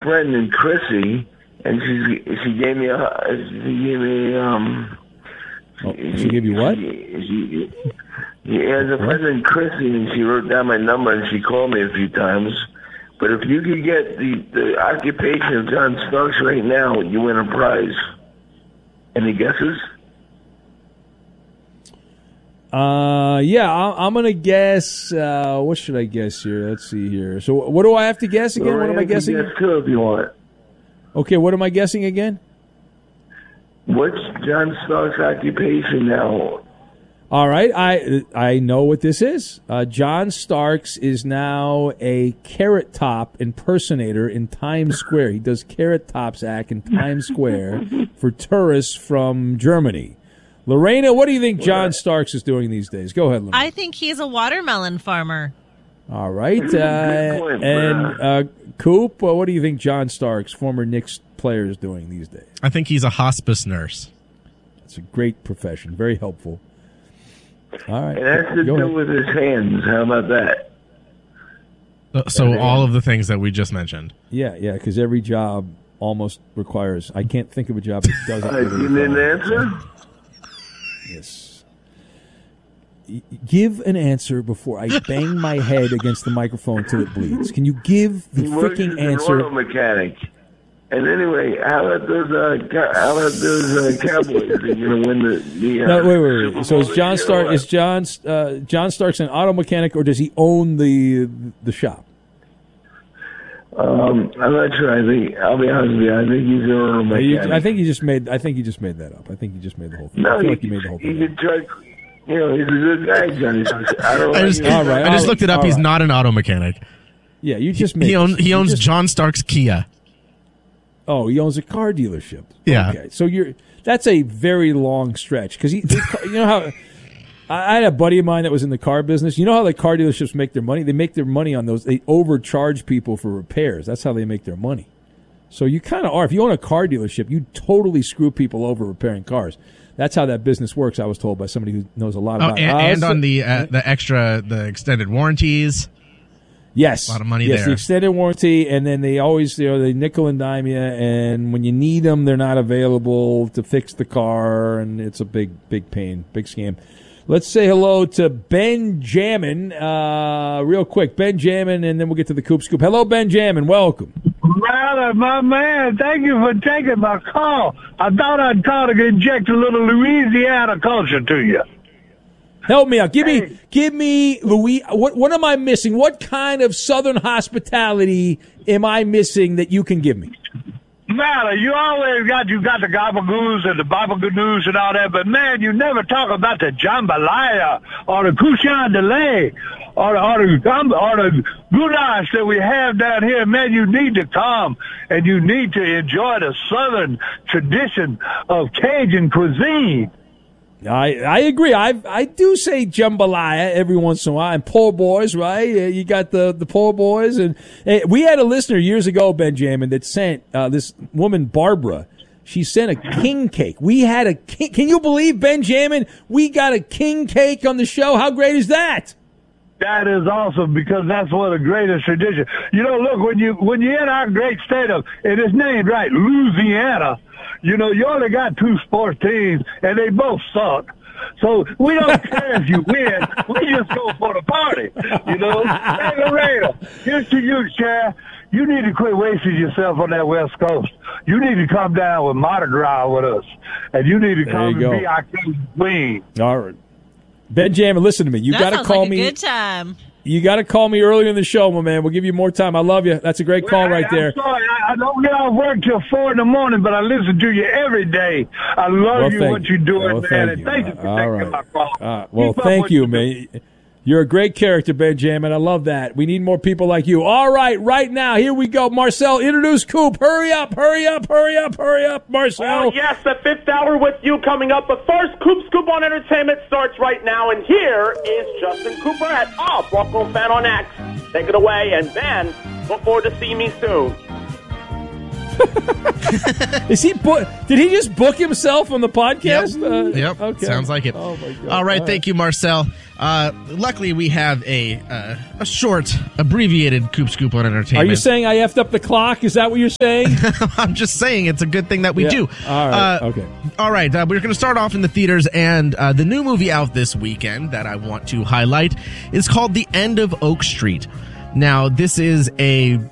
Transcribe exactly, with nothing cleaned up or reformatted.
friend named Chrissy, and she she gave me a she gave me um. Oh, she gave you what? She, she, she has a friend named Chrissy, and she wrote down my number, and she called me a few times. But if you could get the, the occupation of John Starks right now, you win a prize. Any guesses? Uh, yeah, I, I'm gonna guess. Uh, what should I guess here? Let's see here. So, what do I have to guess again? Well, what am I guessing? Guess too, if you want. Okay, what am I guessing again? What's John Stark's occupation now? All right, I I know what this is. Uh, John Starks is now a Carrot Top impersonator in Times Square. He does Carrot Top's act in Times Square for tourists from Germany. Lorena, what do you think John Starks is doing these days? Go ahead, Lorena. I think he's a watermelon farmer. All right, uh, point, and uh, Coop, uh, what do you think John Starks, former Knicks player, is doing these days? I think he's a hospice nurse. It's a great profession, very helpful. All right. It has to Go do ahead. with his hands. How about that? So, so all of the things that we just mentioned. Yeah, yeah, because every job almost requires. I can't think of a job that doesn't. Uh, really you need an require- answer? Yes. Y- Give an answer before I bang my head against the microphone till it bleeds. Can you give the He works freaking as answer? an auto mechanic. And anyway, how about those? Uh, co- how about those uh, Cowboys? Are you gonna win the? the uh, No, wait, wait, wait. Super So is Bowl John this year Stark? or Is what? John uh, John Starks an auto mechanic, or does he own the the shop? Um, I'm not sure. I think I'll be honest with you. I think he's an auto You- mechanic. I think you just made. I think you just made that up. I think you just made the whole thing. no, I feel he, like you made the whole he thing. could try. You know, he's a good guy, Johnny. I don't. I like just, him. All right, I just all looked it up. right, He's all right. not an auto mechanic. Yeah, you just made. He owns this- he you owns just- John Stark's Kia. Oh, he owns a car dealership. Yeah. Okay, so you're that's a very long stretch because he, you know how I I had a buddy of mine that was in the car business. You know how the car dealerships make their money? They make their money on those. They overcharge people for repairs. That's how they make their money. So you kind of are. If you own a car dealership, you totally screw people over repairing cars. That's how that business works. I was told by somebody who knows a lot Oh, about and, it. Uh, and so- on the uh, the extra the extended warranties. Yes, A lot of money yes, there. the extended warranty, and then they always, you know, they nickel and dime you, and when you need them, they're not available to fix the car, and it's a big, big pain, big scam. Let's say hello to Benjamin, uh, real quick, Benjamin, and then we'll get to the Coop Scoop. Hello, Benjamin, welcome. Brother, my man, thank you for taking my call. I thought I'd call to inject a little Louisiana culture to you. Help me out. Give me, give me, Louis. What, what am I missing? What kind of Southern hospitality am I missing that you can give me? Man, you always got, you got the gabagoos and the babaganoos and all that, but man, you never talk about the jambalaya or the couchon de lait or, the- or the, gum- or the goulash that we have down here. Man, you need to come and you need to enjoy the Southern tradition of Cajun cuisine. I I agree. I I do say jambalaya every once in a while. And po' boys, right? Uh, You got the the po' boys, and hey, we had a listener years ago, Benjamin, that sent uh, this woman Barbara. She sent a king cake. We had a king. Can you believe, Benjamin? We got a king cake on the show. How great is that? That is awesome because that's one of the greatest traditions. You know, look, when you when you're in our great state of, and it's named right, Louisiana, you know, you only got two sports teams, and they both suck. So we don't care if you win. We just go for the party, you know. Hey, Lorena, here's to you, Chair. You need to quit wasting yourself on that West Coast. You need to come down with Mardi Gras with us, and you need to There come you and go. be our king queen. All right, Benjamin, listen to me. You that got to sounds call like me. a good time. You got to call me earlier in the show, my man. We'll give you more time. I love you. That's a great call right I'm there. sorry, I, I don't get off work till four in the morning, but I listen to you every day. I love Well, you, thank what you're doing, well, man, thank and you. thank you for All taking right. my call. Uh, well, Keep up thank what you, you're doing. man. You're a great character, Benjamin. I love that. We need more people like you. All right, right now, here we go. Marcel, introduce Coop. Hurry up, hurry up, hurry up, hurry up, Marcel. Well, yes, the fifth hour with you coming up. But first, Coop Scoop on Entertainment starts right now. And here is Justin Cooper at Oh, Bronco Fan on X. Take it away. And then, look forward to seeing me soon. Is he? Bu- Did he just book himself on the podcast? Yep. Uh, yep. Okay. Sounds like it. Oh my God. All right. All Thank you, Marcel. Uh, luckily, we have a uh, a short, abbreviated Coop Scoop on Are entertainment. you saying I effed up the clock? Is that what you're saying? I'm just saying it's a good thing that we Yeah. do. All right. Uh, Okay. All right. Uh, we're going to start off in the theaters, and uh, the new movie out this weekend that I want to highlight is called The End of Oak Street. Now, this is a